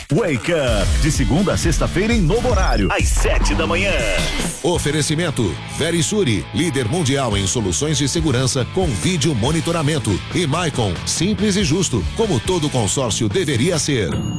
Wake Up, de segunda a sexta-feira em novo horário, às 7 da manhã. Oferecimento Verisure, líder mundial em soluções de segurança com vídeo monitoramento. E Maicon, simples e justo, como todo consórcio deveria ser.